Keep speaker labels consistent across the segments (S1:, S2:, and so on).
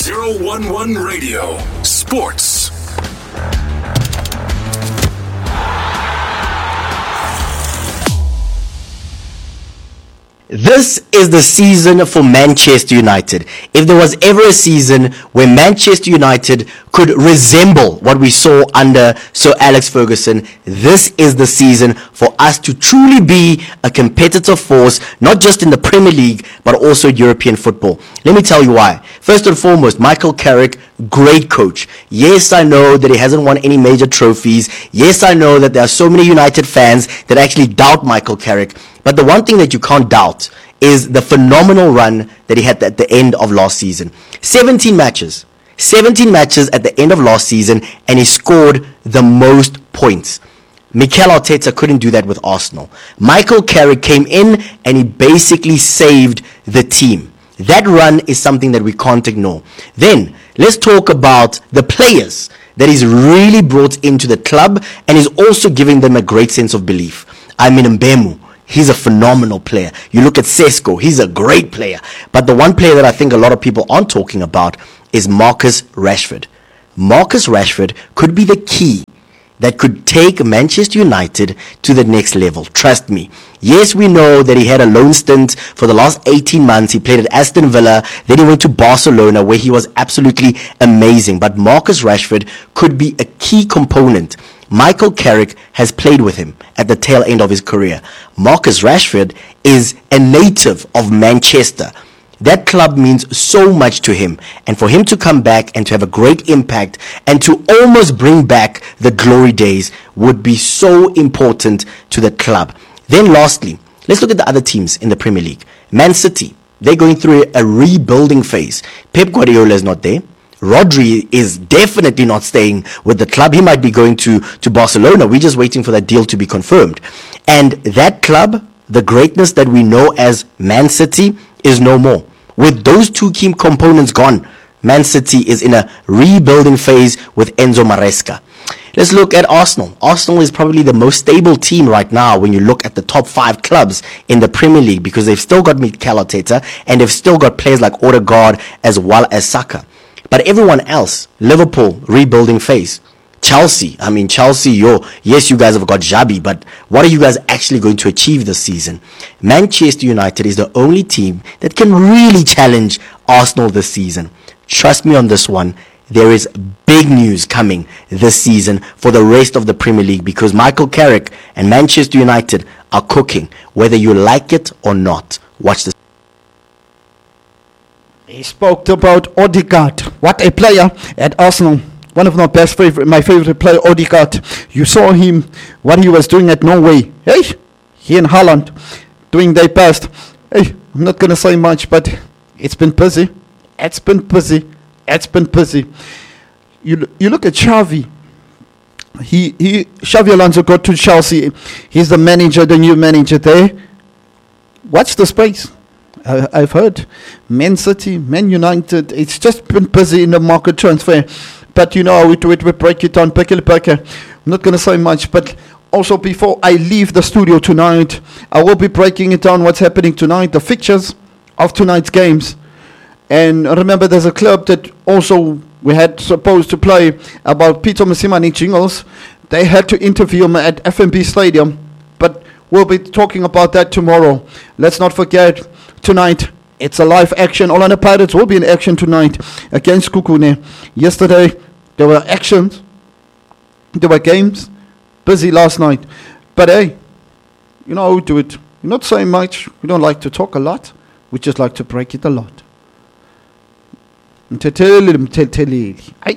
S1: 011 Radio Sports.
S2: This is the season for Manchester United. If there was ever a season where Manchester United could resemble what we saw under Sir Alex Ferguson, this is the season for us to truly be a competitive force, not just in the Premier League, but also European football. Let me tell you why. First and foremost, Michael Carrick, great coach. Yes, I know that he hasn't won any major trophies. Yes, I know that there are so many United fans that actually doubt Michael Carrick. But the one thing that you can't doubt is the phenomenal run that he had at the end of last season. 17 matches at the end of last season, and he scored the most points. Mikel Arteta couldn't do that with Arsenal. Michael Carrick came in and he basically saved the team. That run is something that we can't ignore. Then, let's talk about the players that he's really brought into the club, and is also giving them a great sense of belief. I mean, Mbeumo. He's a phenomenal player. You look at Sesko, he's a great player. But the one player that I think a lot of people aren't talking about is Marcus Rashford. Marcus Rashford could be the key that could take Manchester United to the next level. Trust me. Yes, we know that he had a loan stint for the last 18 months. He played at Aston Villa. Then he went to Barcelona, where he was absolutely amazing. But Marcus Rashford could be a key component. Michael Carrick has played with him at the tail end of his career. Marcus Rashford is a native of Manchester. That club means so much to him, and for him to come back and to have a great impact and to almost bring back the glory days would be so important to the club. Then lastly, let's look at the other teams in the Premier League. Man City, they're going through a rebuilding phase. Pep Guardiola is not there. Rodri is definitely not staying with the club. He might be going to Barcelona. We're just waiting for that deal to be confirmed. And that club, the greatness that we know as Man City, is no more. With those two key components gone, Man City is in a rebuilding phase with Enzo Maresca. Let's look at Arsenal. Arsenal is probably the most stable team right now when you look at the top 5 clubs in the Premier League, because they've still got Mikel Arteta and they've still got players like Odegaard as well as Saka. But everyone else, Liverpool, rebuilding phase. Chelsea, yes, you guys have got Xabi, but what are you guys actually going to achieve this season? Manchester United is the only team that can really challenge Arsenal this season. Trust me on this one. There is big news coming this season for the rest of the Premier League, because Michael Carrick and Manchester United are cooking, whether you like it or not. Watch this.
S3: He spoke about Odegaard. What a player at Arsenal. One of my favorite player, Odegaard. You saw him, what he was doing at Norway. Hey, he and Haaland doing their best. Hey, I'm not going to say much, but it's been busy. It's been busy. You look at Xavi. Xavi Alonso got to Chelsea. He's the manager, the new manager there. Watch the space. I've heard Man City, Man United, it's just been busy in the market transfer. But you know, we break it down, pick. I'm not going to say much, but also before I leave the studio tonight, I will be breaking it down what's happening tonight, the fixtures of tonight's games. And remember, there's a club that also we had supposed to play about Peter Mosimane Jingles. They had to interview him at FNB Stadium, but we'll be talking about that tomorrow. Let's not forget, tonight, it's a live action. Orlando Pirates will be in action tonight against Kukune. Yesterday, there were actions. There were games. Busy last night. But hey, you know how we do it. We're not saying much. We don't like to talk a lot. We just like to break it a lot. Ay.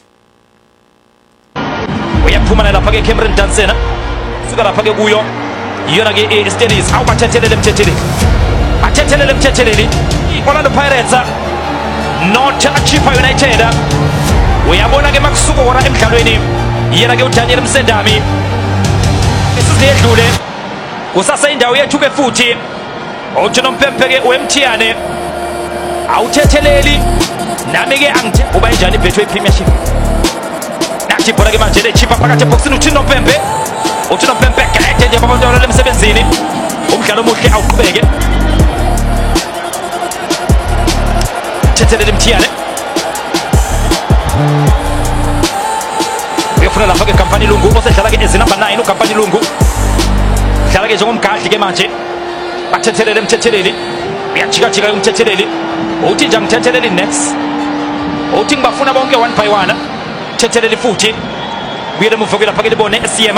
S4: uyaphumelela phake Cameron Dansena suka lapha ke kuyo iyona ke Stelis awubathethelele mthetheleli Orlando Pirates not Achippa United. Uyabona ke makusuka wona emidlalweni yena ke uDaniel Msendami isizedlule kusasa indawo yethu ke futhi uJohn Mpempe ke uMthiane awuthetheleli nami ke angithe uba injani ibhethu ePremiership nathi bhola ke manje lechipa phakathi eboxini uThino Mpempe kade nje babantwana lemsebenzini umdlalo omuhle awuqhubeke thethelele Mthiane uyofuna lapha ke Kampani Lungu osedlala ke ezinamba 9 uKampani Lungu dlala ke njengomgadli ke manje bathethelele emthetheleli uyajika umthetheleli uthi nje umthetheleli next uthi ngibafuna bonke one by one thetheleli futhi buyele muvukela lapha ke libone esiyema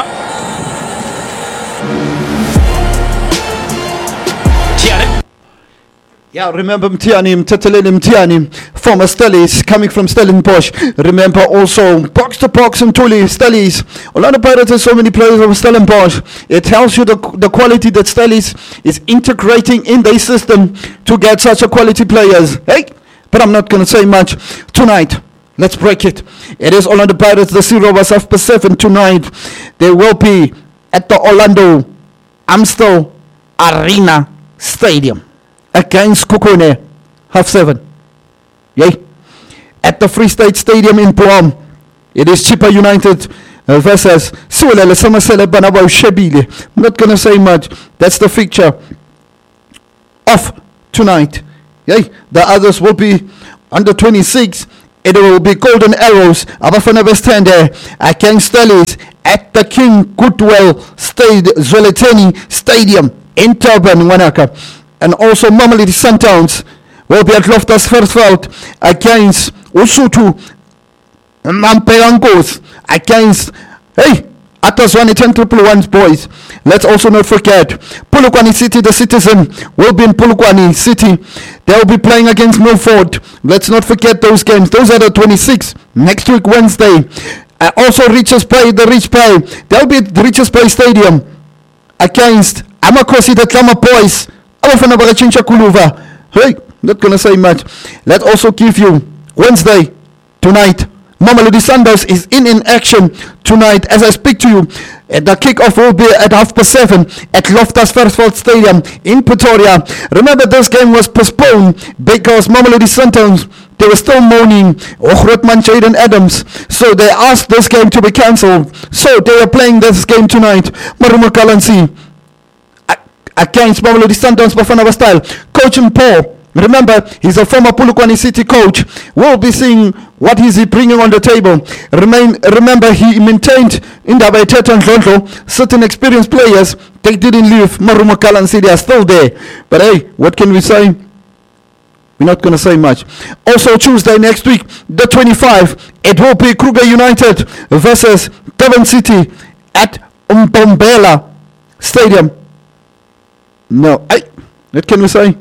S3: Yeah, remember Mtiani, former Stellies, coming from Stellenbosch. Remember also box to box and Tuli, Stellies. Orlando Pirates has so many players of Stellenbosch. It tells you the quality that Stellies is integrating in their system to get such a quality players. Hey, but I'm not going to say much tonight. Let's break it. It is Orlando Pirates, the Sea Rovers of Pacific tonight. They will be at the Orlando Amstel Arena Stadium against Kukune, 7:30. Yay. At the Free State Stadium in Bloem, it is Chippa United versus Siwelele Samasele Banaba Shebile. I'm not going to say much. That's the fixture of tonight. Yay. The others will be under 26. It will be Golden Arrows, Abafana Westende against Stellies at the King Goodwell Zwelithini Stadium in Durban, Wanaka. And also Mamelodi Sundowns will be at Loftus Versfeld against Usutu Mampeangos against Ataswani 10-1 boys. Let's also not forget Polokwane City, the Citizen will be in Polokwane City. They will be playing against Milford. Let's not forget those games. Those are the 26th. Next week Wednesday. Also Richards Bay, the Rich Bay. They'll be at the Richards Bay Stadium against Amakosi, the Klama boys. Hey, not gonna say much. Let's also give you Wednesday tonight. Mamelodi Sundowns is in action tonight as I speak to you. The kickoff will be at 7:30 at Loftus Versfeld Stadium in Pretoria. Remember, this game was postponed because Mamelodi Sundowns, they were still mourning Grootman Jaden Adams, so they asked this game to be cancelled. So they are playing this game tonight. Marumo Kalansi against Mamelodi Sundowns Bafana style. Coach Paul, remember, he's a former Polokwane City coach. We'll be seeing what is he bringing on the table. Remember, he maintained in the Teta and Londlo certain experienced players. They didn't leave. Marumo Kalansi, they are still there. But hey, what can we say? We're not going to say much. Also Tuesday next week, the 25th, it will be Kruger United versus Durban City at Mbombela Stadium. No, what can we say?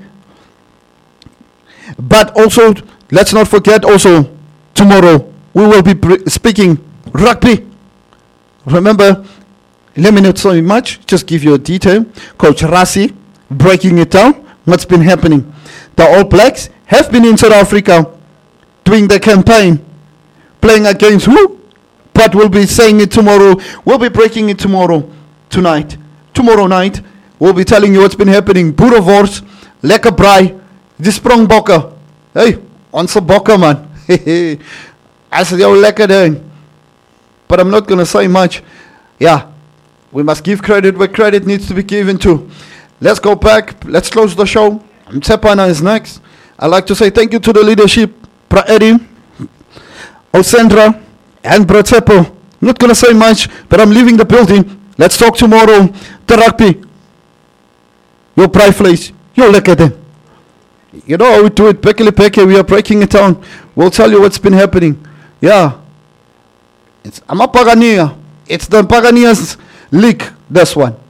S3: But also, let's not forget also, tomorrow we will be speaking rugby. Remember, let me not say much, just give you a detail. Coach Rassi breaking it down, what's been happening. The All Blacks have been in South Africa doing the campaign, playing against who? But we'll be saying it tomorrow. We'll be breaking it tomorrow night. We'll be telling you what's been happening. Boerewors, lekker braai, die sprongbokke. Hey, onze bokke man. As jou lekker ding. But I'm not going to say much. Yeah, we must give credit where credit needs to be given to. Let's go back. Let's close the show. Tsepana is next. I'd like to say thank you to the leadership. Pra Eddie, Osendra, and Bra Tsepo. I'm not going to say much, but I'm leaving the building. Let's talk tomorrow. The rugby. Your pride place. Your look at them. You know how we do it. Peke, we are breaking it down. We'll tell you what's been happening. Yeah. It's Amapagania. It's the Paganias League, this one.